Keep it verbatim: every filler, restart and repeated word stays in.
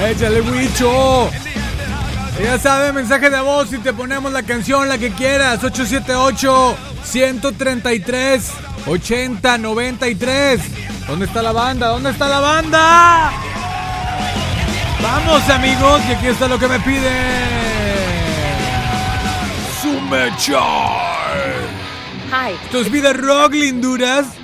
Échale, Huicho. Ya sabes, mensaje de voz y te ponemos la canción, la que quieras. ocho siete ocho, uno tres tres, ocho cero nueve tres. ¿Dónde está la banda? ¿Dónde está la banda? Vamos, amigos, y aquí está lo que me piden. Sumechar. Hi. Esto es Vida Rock, linduras.